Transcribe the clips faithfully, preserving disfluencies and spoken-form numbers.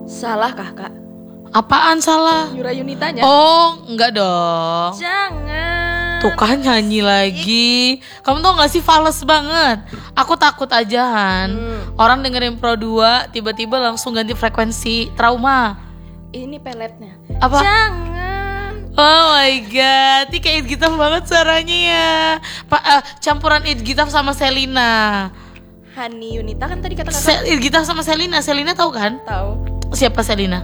Salah kah kak? Apaan salah? Yura Yunitanya. Oh enggak dong. Jangan. Tuh kan nyanyi lagi. Kamu tau gak sih fales banget. Aku takut aja Han hmm. Orang dengerin Pro dua tiba-tiba langsung ganti frekuensi. Trauma. Ini peletnya. Apa? Jangan. Oh my god, ini kayak It Gitaf banget suaranya ya. Pa, uh, campuran It Gitaf sama Selina. Hani Yunita kan tadi kata-kata. Se- It Gitaf sama Selina. Selina tahu kan? Tahu. Siapa Selina?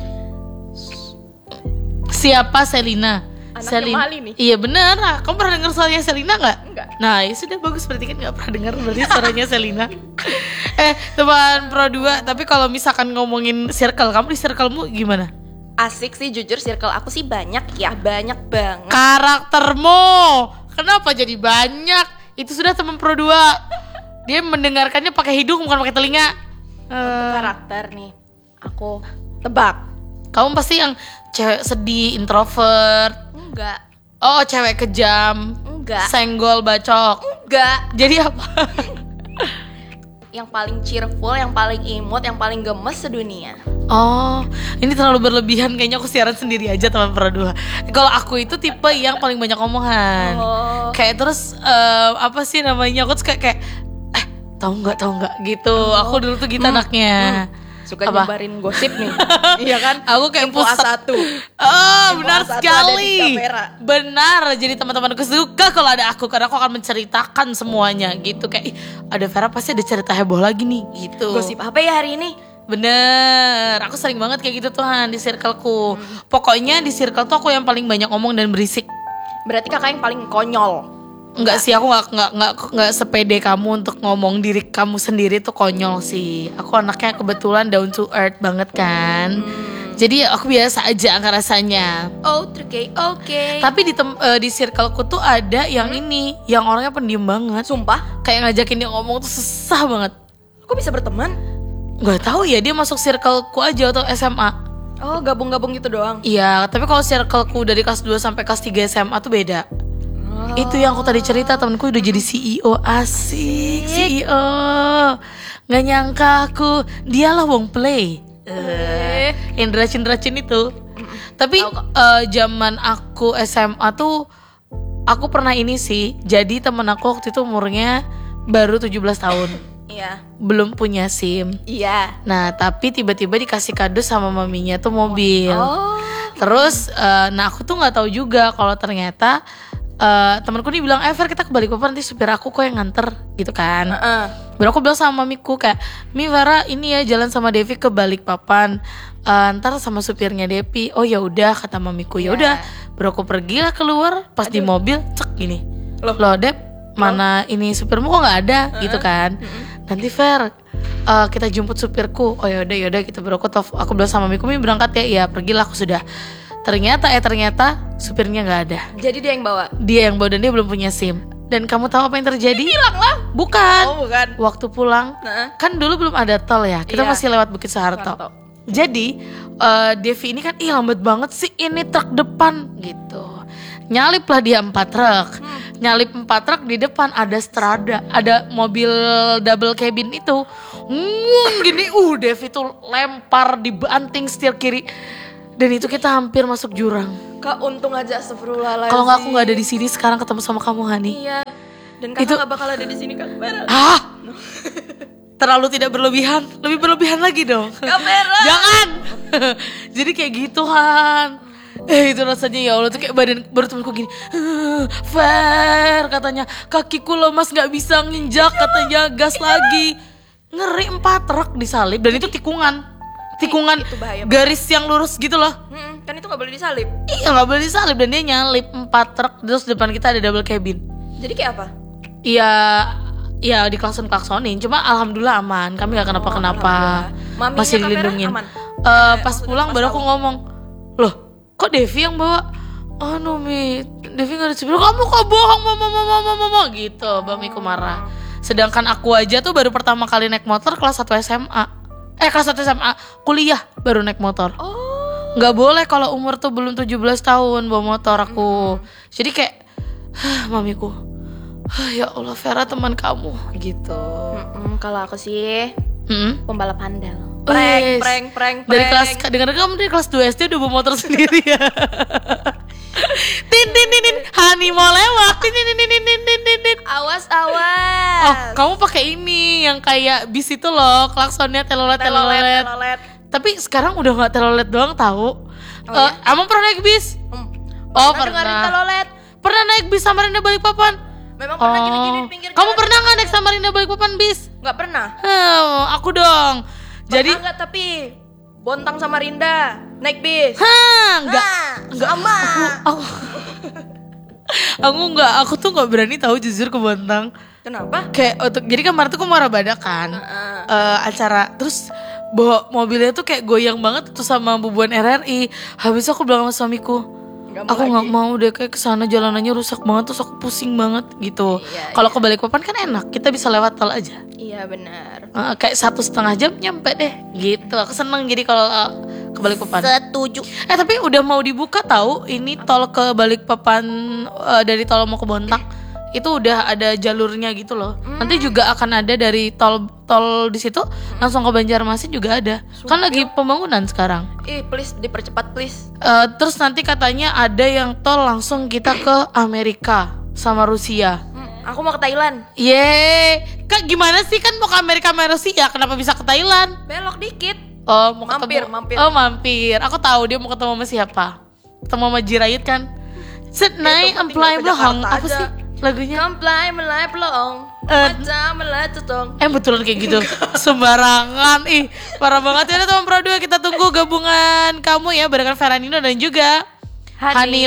Siapa Selina? Anaknya Selina. Mali nih. Iya bener. Kamu pernah dengar suaranya Selina nggak? Enggak. Nah ya sudah bagus, berarti kan nggak pernah dengar berarti suaranya Selina. Eh teman Pro dua, tapi kalau misalkan ngomongin circle, kamu di circlemu gimana? Asik sih, jujur circle aku sih banyak ya, banyak banget. Karaktermu kenapa jadi banyak? Itu sudah teman Pro dua. Dia mendengarkannya pakai hidung bukan pakai telinga. Untuk karakter nih, aku tebak. Kamu pasti yang cewek sedih, introvert. Enggak. Oh, cewek kejam. Enggak. Senggol, bacok. Enggak. Jadi apa? Yang paling cheerful, yang paling imut, yang paling gemes sedunia. Oh, ini terlalu berlebihan. Kayaknya aku siaran sendiri aja teman Pro dua. Kalau aku itu tipe yang paling banyak omongan. Oh. Kayak terus uh, apa sih namanya? Aku tuh kayak, kayak eh tahu nggak tahu nggak gitu. Oh. Aku dulu tuh gitu hmm. anaknya. Hmm. Suka apa? nyebarin gosip nih. Iya kan? Aku kayak Info A satu. Oh, benar sekali. Ada benar. Jadi teman-temanku suka kalau ada aku, karena aku akan menceritakan semuanya gitu. Kayak ih, ada Vera pasti ada cerita heboh lagi nih gitu. Gosip apa ya hari ini? Bener. Aku sering banget kayak gitu Tuhan di circleku. Hmm. Pokoknya di circle tuh aku yang paling banyak ngomong dan berisik. Berarti kakak yang paling konyol. Enggak sih, aku nggak nggak nggak nggak sepede kamu untuk ngomong diri kamu sendiri tuh konyol sih. Aku anaknya kebetulan down to earth banget kan. Hmm. Jadi aku biasa aja rasanya. Oh, oke okay, oke. Okay. Tapi di tem- uh, di circleku tuh ada yang hmm? ini, yang orangnya pendiam banget. Sumpah? Kayak ngajakin dia ngomong tuh susah banget. Kok bisa berteman? Gak tahu ya, dia masuk circleku aja atau S M A. Oh, gabung-gabung gitu doang. Iya, tapi kalau circleku dari kelas dua sampai kelas tiga S M A tuh beda. Oh. Itu yang aku tadi cerita, temenku udah jadi C E O. Asik, C E O. Gak nyangka aku, dialah wong play. Uh, Indra Cindra-Cin itu. Mm-mm. Tapi uh, zaman aku S M A tuh aku pernah ini sih. Jadi temen aku waktu itu umurnya baru tujuh belas tahun. Iya. Belum punya SIM. Iya. Nah tapi tiba-tiba dikasih kado sama maminya tuh mobil. Oh. Terus uh, nah aku tuh gak tahu juga kalau ternyata Uh, temanku nih bilang, eh Fer kita ke Balikpapan, nanti supir aku kok yang nganter gitu kan. uh-uh. Baru aku bilang sama mamiku kayak, Mi Vera ini ya jalan sama Devi ke Balikpapan, uh, ntar sama supirnya Devi. Oh ya udah kata mamiku, ya udah. Yeah. Baru aku pergi lah keluar, pas Aduh. di mobil cek gini, loh, loh Dep mana Loh. ini supirmu kok nggak ada uh-uh. gitu kan. uh-uh. Nanti Fer uh, kita jemput supirku. Oh ya udah ya udah kita baru aku tof, aku bilang sama mamiku, Mi berangkat ya. Iya pergilah aku sudah. Ternyata eh ternyata supirnya nggak ada. Jadi dia yang bawa. Dia yang bawa dan dia belum punya SIM. Dan kamu tahu apa yang terjadi? Hilang lah. Bukan. Oh bukan. Waktu pulang, nah. kan dulu belum ada tol ya. Kita iya. masih lewat Bukit Soeharto. Soeharto. Jadi uh, Devi ini kan ih lambat banget sih ini truk depan gitu. Nyalip lah dia empat truk. Hmm. Nyalip empat truk di depan ada Strada, ada mobil double cabin itu. Ngung gini, uh Devi tuh lempar dibanting setir kiri. Dan itu kita hampir masuk jurang. Kak untung aja astagfirullahaladzim. Kalau nggak aku nggak ada di sini sekarang ketemu sama kamu Hani. Iya. Dan kakak nggak bakal ada di sini Kak Vera. Ah, no. Terlalu tidak berlebihan, lebih berlebihan lagi dong. Kak Vera. Jangan. Jadi kayak gitu Han. Eh itu rasanya ya Allah tuh kayak badan baru temanku gini. Fer katanya kakiku lemas nggak bisa nginjak katanya gas lagi. Ngeri empat truk disalip dan itu tikungan. Tikungan garis yang lurus gitu loh. hmm, Kan itu gak boleh disalip. Iya gak boleh disalip. Dan dia nyalip empat truk. Terus depan kita ada double cabin. Jadi kayak apa? Iya ya diklakson-klaksonin. Cuma alhamdulillah aman. Kami gak kenapa-kenapa. Oh, masih dilindungin. uh, Pas pulang baru aku ngomong, loh kok Devi yang bawa? Oh no Mi, Devi gak ada supir. Kamu kok bohong mama mama mama mama gitu. Mamiku marah. Sedangkan aku aja tuh baru pertama kali naik motor kelas satu S M A. Eh kelas satu S M A, kuliah baru naik motor. Oh. Gak boleh kalau umur tuh belum tujuh belas tahun bawa motor aku. Mm. Jadi kayak mamiku, ya Allah Vera teman kamu gitu. Mm-mm, kalau aku sih mm-hmm. pembalap handal. Prank, Wes. prank, prank, Dari prank. kelas, dengar kamu dari kelas dua S D udah bawa motor sendiri ya. Tin tin tin tin, Hani mau lewat. Tin tin tin tin tin tin tin tin. Awas, awas. Oh, kamu pakai ini yang kayak bis itu loh, klaksonnya telolet telolet, telolet. telolet. Tapi sekarang udah nggak telolet doang tahu. Oh, Eh, ya? Emang pernah naik bis? Hmm. Oh, Pernah dengerin pernah. telolet? Pernah naik bis Samarinda Balikpapan? Memang pernah Oh. gini-gini di pinggir Kamu jalan? pernah nggak naik Samarinda Balikpapan bis? Nggak pernah. Hmm, aku dong. Jadi, Pernah nggak tapi Bontang sama Rinda naik bis? hah, enggak. Nah, Enggak. sama. Aku, aku enggak, aku tuh nggak berani tahu jujur ke Bontang. Kenapa? Kayak untuk, jadi kemarin tuh aku marah badak kan, Heeh. Eh, acara, terus bawa mobilnya tuh kayak goyang banget tuh sama bubuan R R I. Habis itu aku bilang sama suamiku, Nggak mau aku nggak lagi. mau deh kayak kesana jalanannya rusak banget, terus aku pusing banget gitu. Iya, Kalau ke Balikpapan kan enak, kita bisa lewat tol aja. Iya benar. Eh, kayak satu setengah jam nyampe deh gitu. Aku seneng jadi kalau eh, ke Balikpapan. Setuju. Eh tapi udah mau dibuka tahu ini tol ke Balikpapan, eh, dari tol mau ke Bontang itu udah ada jalurnya gitu loh. Nanti juga akan ada dari tol tol di situ langsung ke Banjarmasin juga ada. Kan lagi pembangunan sekarang. Ih, please dipercepat please. Eh, terus nanti katanya ada yang tol langsung kita ke Amerika sama Rusia. Hmm, aku mau ke Thailand. Yeay, Kak gimana sih kan mau ke Amerika sama Rusia? Kenapa bisa ke Thailand? Belok dikit. Oh, mau Mampir, ketemu. mampir. Oh, mampir. Aku tahu dia mau ketemu sama siapa. Ketemu sama Jirayut kan. Senai Itu mah amplai tinggal ke belahong. Jakarta Apa aja. sih lagunya? Kamplay melai pelong. Eh. Macam melai tutong. Eh betulan kayak gitu. Sembarangan. Ih, parah banget ya teman Pro dua. Kita tunggu gabungan kamu ya barengan Feranino dan juga Hani